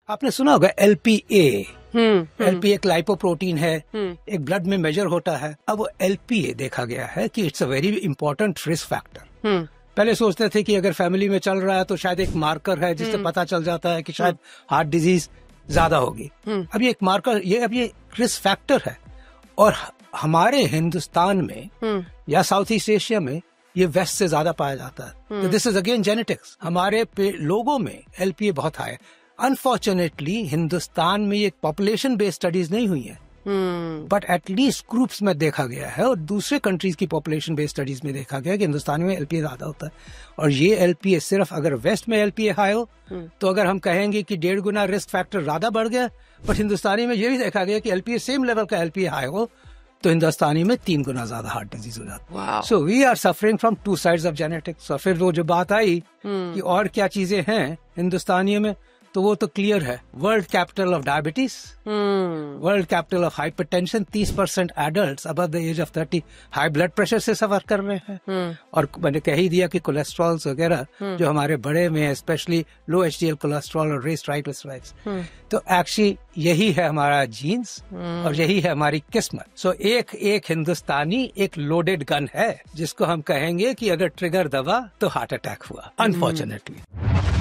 आपने सुना होगा LPA। LPA एक लाइपोप्रोटीन है, एक ब्लड में मेजर होता है। अब वो LPA देखा गया है कि it's a very important risk factor. पहले सोचते थे कि अगर फैमिली में चल रहा है तो शायद एक मार्कर है जिससे पता चल जाता है कि शायद हार्ट डिजीज ज्यादा होगी। अब ये एक मार्कर, अब ये रिस्क फैक्टर है। और हमारे हिंदुस्तान में या साउथ ईस्ट एशिया में ये वेस्ट से ज्यादा पाया जाता है। तो दिस इज अगेन जेनेटिक्स। हमारे लोगों में LPA बहुत हाई है। अनफॉर्चुनेटली हिंदुस्तान में ये पॉपुलेशन बेस्ड स्टडीज नहीं हुई है, बट एटलीस्ट ग्रुप्स में देखा गया है और दूसरे कंट्रीज की पॉपुलेशन बेस्ड स्टडीज में देखा गया है कि हिंदुस्तान में LPA ज्यादा होता है। और ये LPA सिर्फ अगर वेस्ट में LPA हाई हो तो अगर हम कहेंगे कि 1.5 गुना रिस्क फैक्टर ज्यादा बढ़ गया, बट हिंदुस्तानी में ये भी देखा गया कि LPA सेम लेवल का LPA हाई हो तो हिंदुस्तानी में 3 गुना ज्यादा हार्ट डिजीज हो जाता है। So we are suffering from 2 sides of genetics. और फिर वो जो बात आई कि और क्या चीजें हैं हिंदुस्तानियों में, तो वो तो क्लियर है। World capital of diabetes, world capital of hypertension. 30% adults above the age of 30 high blood pressure से सफर कर रहे हैं। और मैंने कह ही दिया कि कोलेस्ट्रॉल वगैरह जो हमारे बड़े में है, स्पेशली लो HDL कोलेस्ट्रॉल और रेस्ड ट्राइग्लिसराइड्स। तो एक्चुअली यही है हमारा जीन्स और यही है हमारी किस्मत। सो एक हिंदुस्तानी एक लोडेड गन है जिसको हम कहेंगे कि अगर ट्रिगर दबा तो हार्ट अटैक हुआ, अनफॉर्चुनेटली।